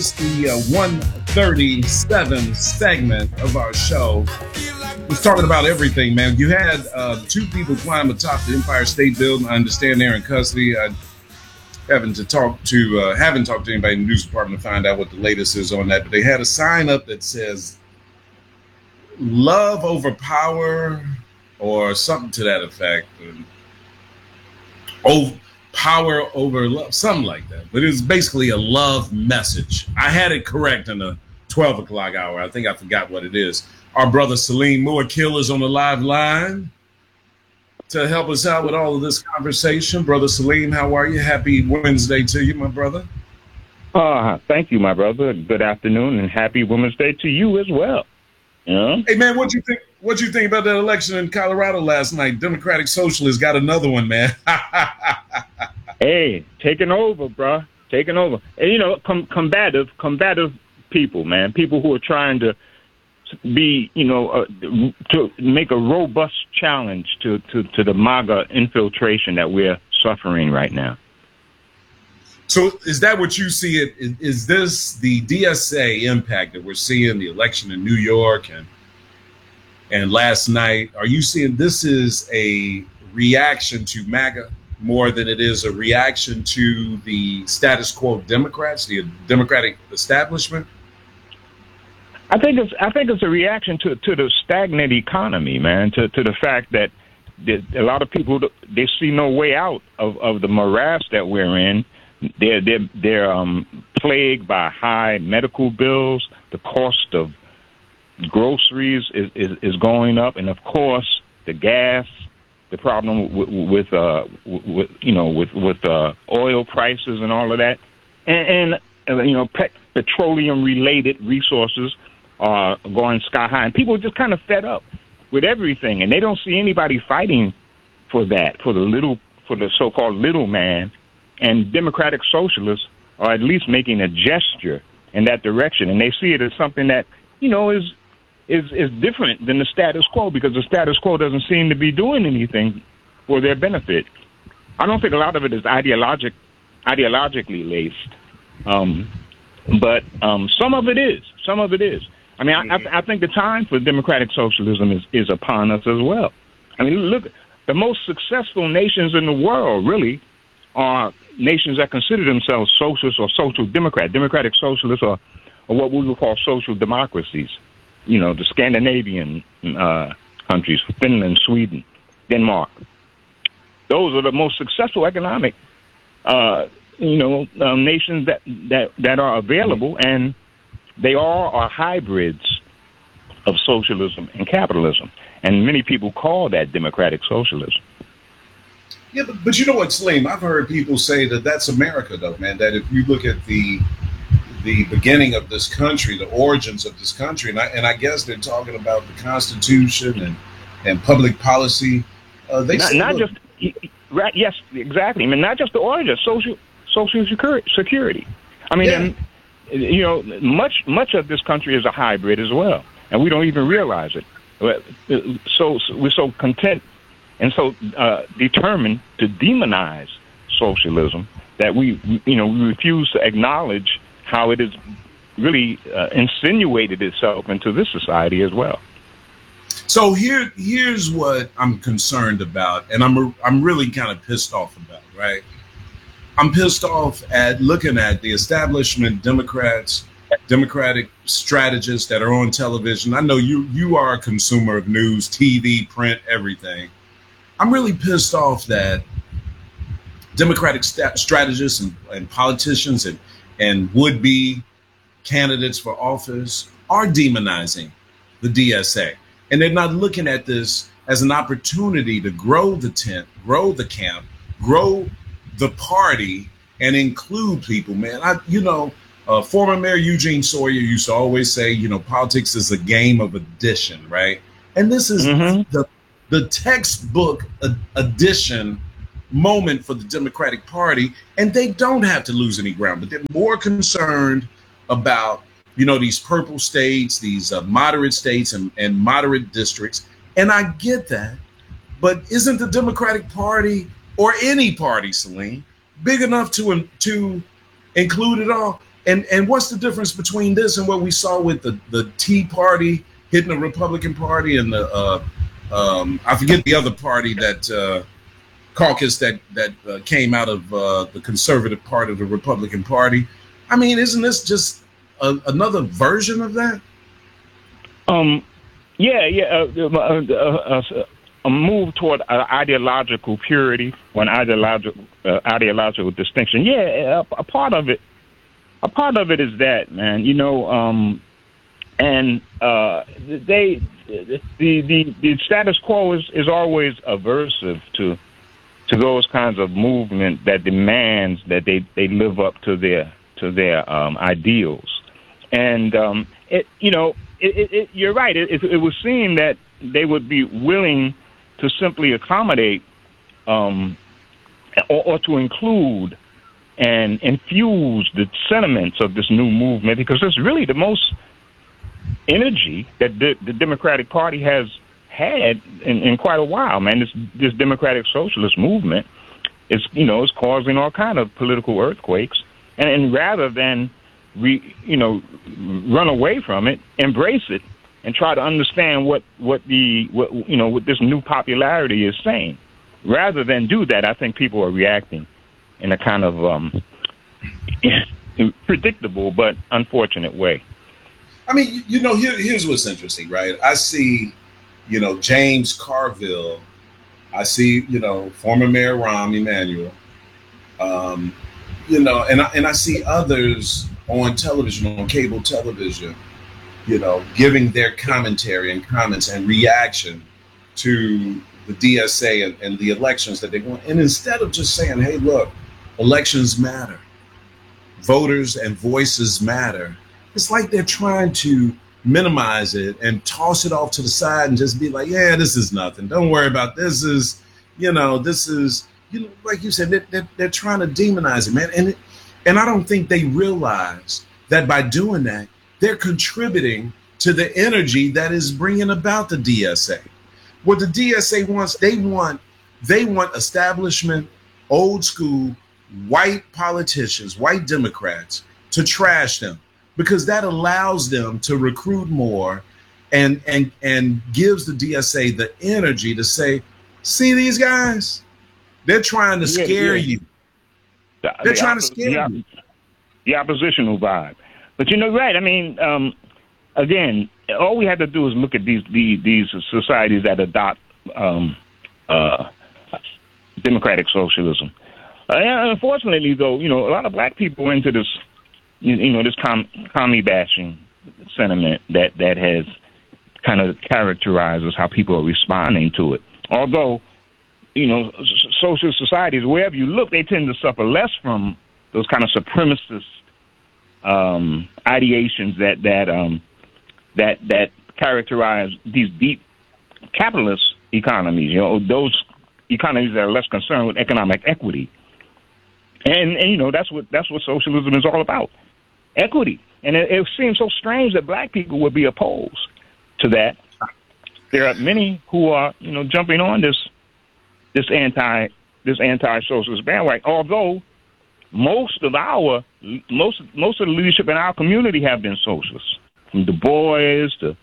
It's the 137 segment of our show. We're talking about everything, man. You had two people climb atop the Empire State Building. I understand they're in custody. I haven't talked to anybody in the news department to find out what the latest is on that. But they had a sign up that says "Love over power" or something to that effect. Power over love, something like that. But it's basically a love message. I had it correct in the 12 o'clock hour. I think I forgot what it is. Our brother Salim Muakil is on the live line to help us out with all of this conversation. Brother Salim, how are you? Happy Wednesday to you, my brother. Thank you, my brother. Good afternoon and happy Women's Day to you as well. Yeah. Hey, man, what'd you think? What'd you think about that election in Colorado last night? Democratic Socialists got another one, man. Hey, taking over, bro. Taking over. And, combative people, man. People who are trying to be, to make a robust challenge to the MAGA infiltration that we're suffering right now. So is that what you see it? Is this the DSA impact that we're seeing, the election in New York and last night? Are you seeing this is a reaction to MAGA more than it is a reaction to the status quo Democrats, the Democratic establishment? I think it's a reaction to the stagnant economy, man, to the fact that a lot of people, they see no way out of the morass that we're in. They're plagued by high medical bills. The cost of groceries is going up, and of course the gas. The problem with oil prices and all of that, and petroleum related resources are going sky high, and people are just kind of fed up with everything, and they don't see anybody fighting for that, for the so-called little man. And Democratic Socialists are at least making a gesture in that direction, and they see it as something that is different than the status quo, because the status quo doesn't seem to be doing anything for their benefit. I don't think a lot of it is ideologically laced, but some of it is. I mean, I think the time for democratic socialism is upon us as well. I mean, look, the most successful nations in the world really are nations that consider themselves socialist or social democrat. Democratic socialists are what we would call social democracies. The Scandinavian countries, Finland, Sweden, Denmark. Those are the most successful economic, nations that are available, and they all are hybrids of socialism and capitalism. And many people call that democratic socialism. Yeah, but you know what, Salim? I've heard people say that that's America, though, man. That if you look at the beginning of this country, the origins of this country, and I guess they're talking about the Constitution and public policy. Yes, exactly. I mean, not just the origin, social security. I mean, much of this country is a hybrid as well, and we don't even realize it. So we're so content and so determined to demonize socialism that we refuse to acknowledge how it has really insinuated itself into this society as well. So here's what I'm concerned about, and I'm really kind of pissed off about, right? I'm pissed off at looking at the establishment Democrats, Democratic strategists that are on television. I know you are a consumer of news, TV, print, everything. I'm really pissed off that Democratic strategists and politicians and would-be candidates for office are demonizing the DSA. And they're not looking at this as an opportunity to grow the tent, grow the camp, grow the party, and include people, man. Former Mayor Eugene Sawyer used to always say, politics is a game of addition, right? And this is the textbook addition moment for the Democratic Party, and they don't have to lose any ground, but they're more concerned about, these purple states, these moderate states and moderate districts. And I get that, but isn't the Democratic Party or any party, Salim, big enough to include it all? And what's the difference between this and what we saw with the Tea Party hitting the Republican Party and the I forget the other party that caucus that came out of the conservative part of the Republican Party? I mean, isn't this just another version of that? A move toward ideological purity or an ideological distinction. Yeah, a part of it is that, man. You know, and the status quo is always aversive to those kinds of movement that demands that they live up to their ideals. And you're right. It would seem that they would be willing to simply accommodate or to include and infuse the sentiments of this new movement, because it's really the most energy that the Democratic Party has had in quite a while, man. This democratic socialist movement is causing all kind of political earthquakes, and rather than run away from it, embrace it, and try to understand what this new popularity is saying. Rather than do that, I think people are reacting in a kind of predictable but unfortunate way. I mean, here's what's interesting, right? I see, James Carville. I see, former Mayor Rahm Emanuel. And I see others on television, on cable television, giving their commentary and comments and reaction to the DSA and the elections that they want. And instead of just saying, hey, look, elections matter, voters and voices matter, it's like they're trying to minimize it and toss it off to the side and just be like, yeah, this is nothing. Don't worry about this. Like you said, they're trying to demonize it, man. And I don't think they realize that by doing that, they're contributing to the energy that is bringing about the DSA. What the DSA wants, they want establishment, old school, white politicians, white Democrats to trash them, because that allows them to recruit more and gives the DSA the energy to say, see these guys? They're trying to scare you. They're trying to scare you. The oppositional vibe. But right. I mean, again, all we have to do is look at these societies that adopt democratic socialism. Unfortunately, though, a lot of black people are into this, this commie bashing sentiment that has kind of characterizes how people are responding to it. Although, social societies, wherever you look, they tend to suffer less from those kind of supremacist ideations that characterize these deep capitalist economies. Those economies that are less concerned with economic equity, and that's what socialism is all about, equity. And it seems so strange that black people would be opposed to that. There are many who are jumping on this anti-socialist bandwagon. Although most of the leadership in our community have been socialists, from Du Bois to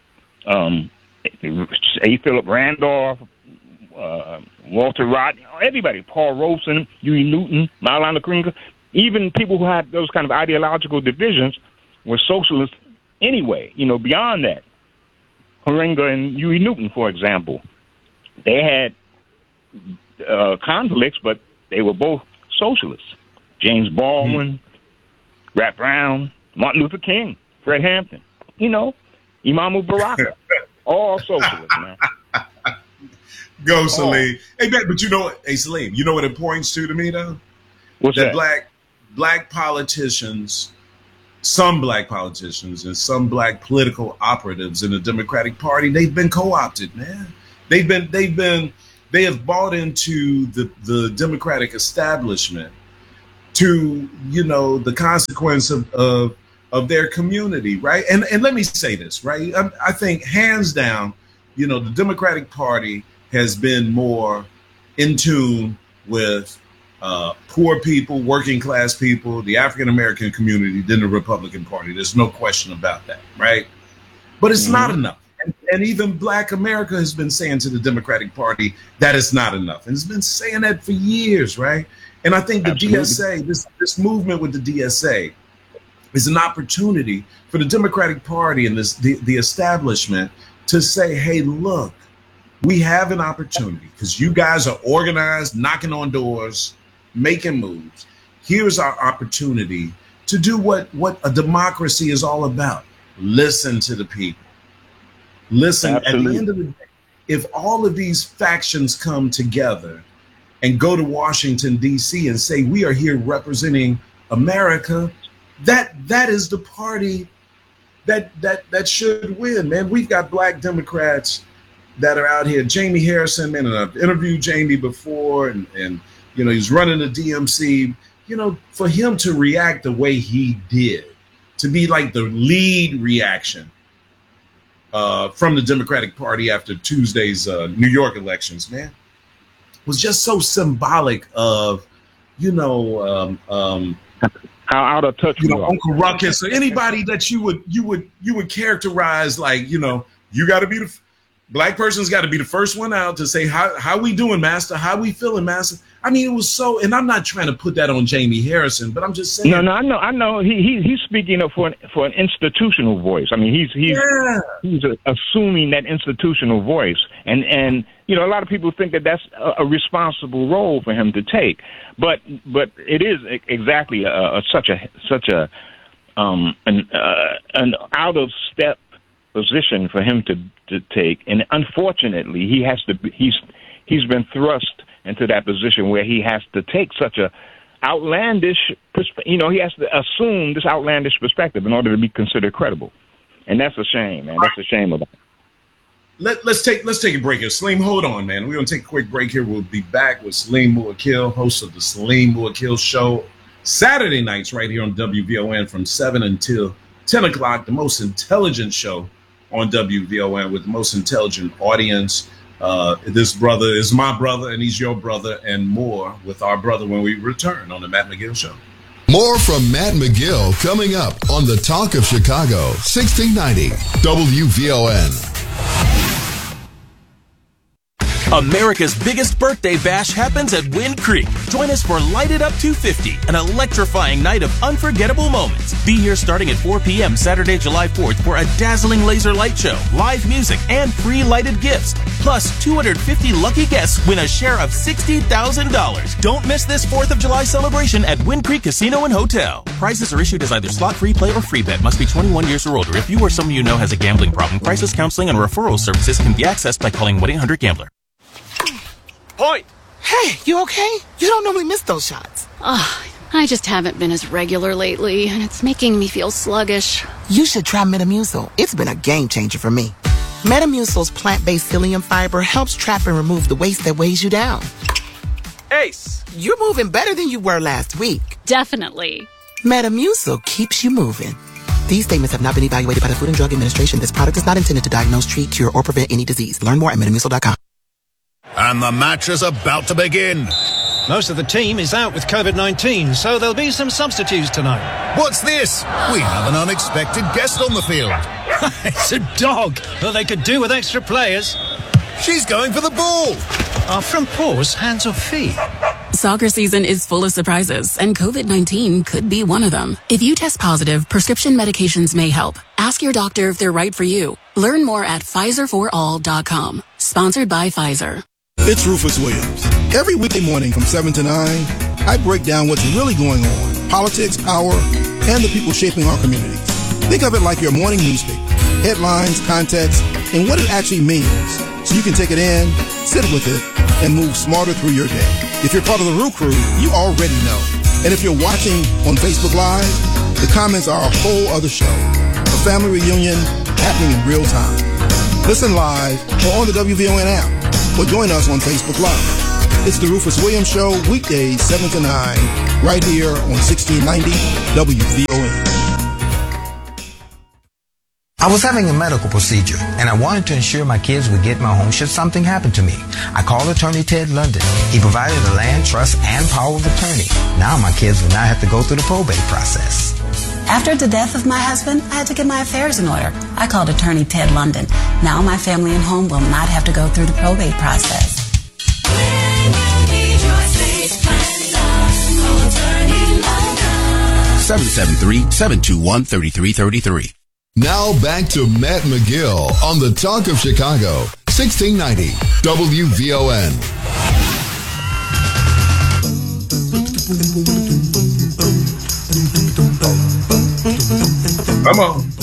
A. Philip Randolph, Walter Rodney, everybody, Paul Robeson, Huey Newton, Maulana Karenga, even people who had those kind of ideological divisions were socialists anyway. Beyond that, Karenga and Huey Newton, for example, they had conflicts, but they were both socialists. James Baldwin, Rat Brown, Martin Luther King, Fred Hampton, Imam Baraka, all socialists, man. Go, Salim. Hey, but Salim, you know what it points to me, though? What's that? Black politicians, some black politicians and some black political operatives in the Democratic Party, they've been co-opted, man. They have bought into the Democratic establishment to, the consequence of their community, right? And let me say this, right? I think hands down, the Democratic Party has been more in tune with poor people, working class people, the African American community than the Republican Party. There's no question about that, right? But it's not enough. And even Black America has been saying to the Democratic Party that it's not enough. And it's been saying that for years, right? And I think the DSA, this movement with the DSA is an opportunity for the Democratic Party and the establishment to say, hey, look, we have an opportunity because you guys are organized, knocking on doors, making moves. Here's our opportunity to do what a democracy is all about. Listen to the people. Listen, Absolutely. At the end of the day, if all of these factions come together and go to Washington, D.C. and say, we are here representing America, that is the party that should win, man. We've got Black Democrats that are out here. Jamie Harrison, man, and I've interviewed Jamie before, and you know, he's running the DMC. You know, for him to react the way he did, to be like the lead reaction from the Democratic Party after Tuesday's New York elections, man, was just so symbolic of, you know, how out of touch you are. Uncle Ruckus, or anybody that you would characterize like, you know, you got to be the Black person's got to be the first one out to say how we doing, Master? How we feeling, Master? I mean, it was so, and I'm not trying to put that on Jamie Harrison, but I'm just saying. No, I know. He's speaking up for an institutional voice. I mean, he's assuming that institutional voice, and you know, a lot of people think that that's a responsible role for him to take, but it is exactly such an out of step position for him to take, and unfortunately, he's been thrust into that position where he has to take such a outlandish, he has to assume this outlandish perspective in order to be considered credible, and that's a shame, man. That's a shame about it. Let's take a break here. Salim, hold on, man. We're gonna take a quick break here. We'll be back with Salim Muakil, host of the Salim Muakil Show, Saturday nights right here on WVON from 7 until 10 o'clock. The most intelligent show on WVON with the most intelligent audience. This brother is my brother, and he's your brother, and more with our brother when we return on the Matt McGill Show. More from Matt McGill coming up on the Talk of Chicago, 1690 WVON. America's biggest birthday bash happens at Wind Creek. Join us for Light It Up 250, an electrifying night of unforgettable moments. Be here starting at 4 p.m. Saturday, July 4th for a dazzling laser light show, live music, and free lighted gifts. Plus, 250 lucky guests win a share of $60,000. Don't miss this 4th of July celebration at Wind Creek Casino and Hotel. Prizes are issued as either slot, free play, or free bet. Must be 21 years or older. If you or someone you know has a gambling problem, crisis counseling and referral services can be accessed by calling 1-800-GAMBLER. Point. Hey, you okay? You don't normally miss those shots. I just haven't been as regular lately, and it's making me feel sluggish. You should try Metamucil. It's been a game changer for me. Metamucil's plant-based psyllium fiber helps trap and remove the waste that weighs you down. Ace. You're moving better than you were last week. Definitely. Metamucil keeps you moving. These statements have not been evaluated by the Food and Drug Administration. This product is not intended to diagnose, treat, cure, or prevent any disease. Learn more at Metamucil.com. And the match is about to begin. Most of the team is out with COVID-19, so there'll be some substitutes tonight. What's this? We have an unexpected guest on the field. It's a dog. Well, they could do with extra players. She's going for the ball. Are front paws hands or feet? Soccer season is full of surprises, and COVID-19 could be one of them. If you test positive, prescription medications may help. Ask your doctor if they're right for you. Learn more at PfizerForAll.com. Sponsored by Pfizer. It's Rufus Williams. Every weekday morning from 7 to 9, I break down what's really going on, politics, power, and the people shaping our communities. Think of it like your morning newspaper, headlines, context, and what it actually means, so you can take it in, sit with it, and move smarter through your day. If you're part of the Roo Crew, you already know. And if you're watching on Facebook Live, the comments are a whole other show. A family reunion happening in real time. Listen live or on the WVON app, or join us on Facebook Live. It's the Rufus Williams Show, weekdays 7 to 9, right here on 1690 WVON. I was having a medical procedure, and I wanted to ensure my kids would get my home should something happen to me. I called attorney Ted London. He provided the land, trust, and power of attorney. Now my kids will not have to go through the probate process. After the death of my husband, I had to get my affairs in order. I called attorney Ted London. Now my family and home will not have to go through the probate process. 773-721-3333. Now back to Matt McGill on the Talk of Chicago, 1690 WVON. Come on.